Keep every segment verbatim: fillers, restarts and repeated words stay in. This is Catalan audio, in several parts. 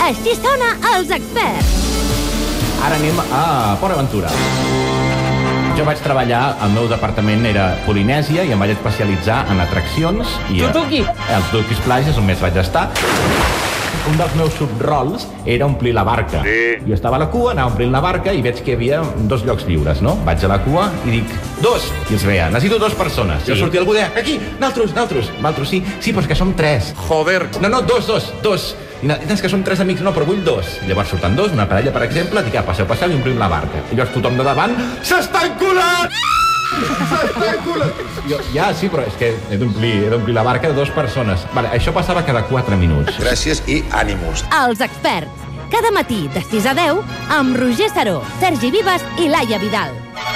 Així sona Els Experts. Ara anem a Port Aventura. Jo vaig treballar, el meu departament era Polinèsia i em vaig especialitzar en atraccions. I Tutuki! Els Tutukis Plages, on més vaig estar. Un dels meus subrols era omplir la barca. Sí. Jo estava a la cua, anava omplint la barca i veig que hi havia dos llocs lliures, no? Vaig a la cua i dic, dos! I els veia, necessito dues persones. Sí. I sortia algú deia, aquí, naltros, naltros. Naltros, sí, sí, però és que som tres. Joder. No, no, dos, dos, dos. I no, és que som tres amics, no, però vull dos. Llavors surten dos, una parella, per exemple, dic, ah, passeu, passeu i omplim la barca. I llavors tothom de davant, s'està enculant! S'està enculant! Jo, ja, sí, però és que he d'omplir, he d'omplir la barca de dues persones. Vale, això passava cada quatre minuts. Gràcies i ànimos. Els Experts. Cada matí de sis a deu amb Roger Saró, Sergi Vives i Laia Vidal.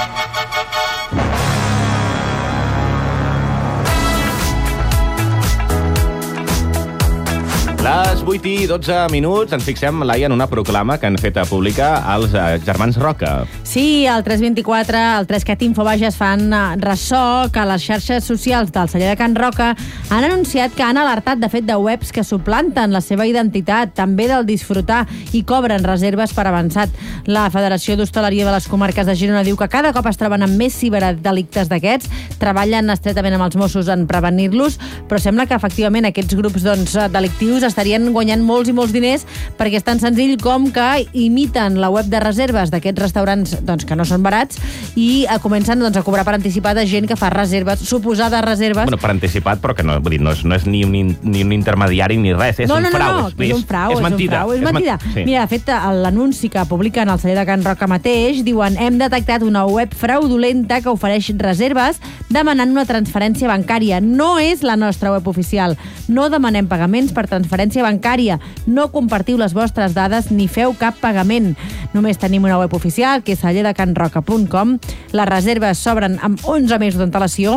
Les vuit i dotze minuts ens fixem, Laia, en una proclama que han fet a pública els eh, germans Roca. Sí, el tres vint-i-quatre, el Trescat Infobages fan ressò que les xarxes socials del celler de Can Roca han anunciat que han alertat, de fet, de webs que suplanten la seva identitat, també del disfrutar, i cobren reserves per avançat. La Federació d'Hostaleria de les Comarques de Girona diu que cada cop es troben amb més ciberdelictes d'aquests, treballen estretament amb els Mossos en prevenir-los, però sembla que, efectivament, aquests grups doncs, delictius estarien guanyant molts i molts diners perquè és tan senzill com que imiten la web de reserves d'aquests restaurants doncs, que no són barats i comencen doncs, a cobrar per anticipat a gent que fa reserves, suposades reserves. Bueno, per anticipat, però que no, vull dir, no, és, no és ni un, ni un intermediari ni res, és no, un no, frau. No, no, no, és un frau, és, és mentida. Un frau, és mentida. És sí. Mira, de fet, l'anunci que publiquen al celler de Can Roca mateix, diuen, hem detectat una web fraudulenta que ofereix reserves demanant una transferència bancària. No és la nostra web oficial. No demanem pagaments per transferència bancària. No compartiu les vostres dades ni feu cap pagament. Només tenim una web oficial, que és celler de can roca punt com. Les reserves s'obren amb onze mesos d'antelació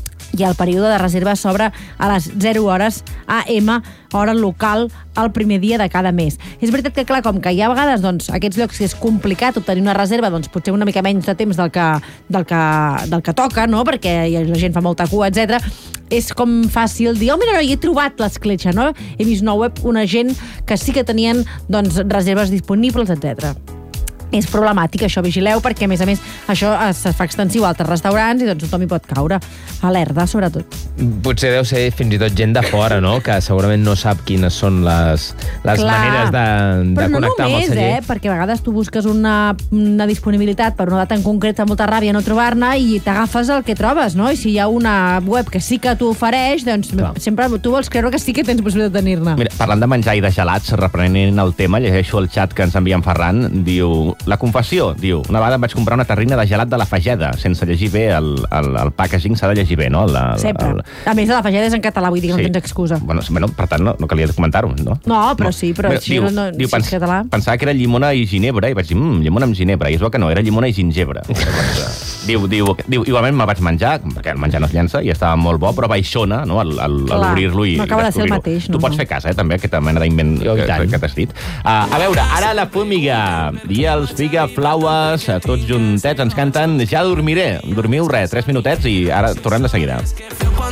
i el període de reserva s'obre a les zero hores A M, hora local, el primer dia de cada mes. És veritat que, clar, com que hi ha vegades doncs, aquests llocs que és complicat obtenir una reserva, doncs potser una mica menys de temps del que, del que, del que toca, no? Perquè la gent fa molta cua, etcètera. És com fàcil dir, oh, mira, no, hi he trobat l'escletxa, no? He vist una web, una gent que sí que tenien doncs, reserves disponibles, etcètera. És problemàtic, això, vigileu, perquè, a més a més, això es fa extensiu a altres restaurants i doncs tothom hi pot caure. Alerta, sobretot. Potser deu ser fins i tot gent de fora, no?, que segurament no sap quines són les, les Clar, maneres de, de no connectar només, amb el celler. Eh? Perquè a vegades tu busques una, una disponibilitat per una data en concret amb molta ràbia no trobar-ne i t'agafes el que trobes, no? I si hi ha una web que sí que t'ho ofereix, doncs Clar. sempre tu vols creure que sí que tens possibilitat de tenir-ne. Mira, parlant de menjar i de gelats, reprenent el tema, llegeixo el xat que ens envia en Ferran, diu... La confessió, diu, una vegada em vaig comprar una terrina de gelat de la Fageda, sense llegir bé el, el, el packaging, s'ha de llegir bé, no? La, Sempre. El... A més, de la Fageda és en català, vull dir que sí. No tens excusa. Bueno, bueno, per tant, no, no calia comentar-ho, no? No, però no. sí, però Mira, si diu, no, no diu, si pens, és català... Pensava que era llimona i ginebra, i vaig dir, mmm, llimona amb ginebra, i és bo que no, era llimona i gingebre. diu, diu, diu, igualment me'l vaig menjar, perquè el menjar no es llença, i estava molt bo, però baixona, no?, al, al, al obrir-lo i no acaba de ser el mateix. Tu No, pots no. fer cas, eh, també, aquesta mena d'invent que, que t'has dit. Uh, a veure, ara la Fúmiga i els Figaflaues, tots juntets, ens canten Ja dormiré. Dormiu res, tres minutets i ara tornem de seguida.